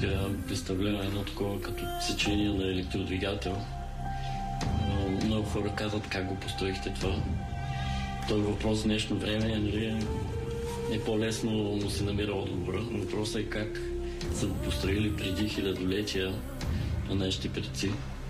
представлява едно такова като сечение на електродвигател. Много хора казват как го построихте това. Той въпрос в днешно време е по-лесно му се намира отговора. Въпросът е как са го построили преди хилядолетия на нашите предци.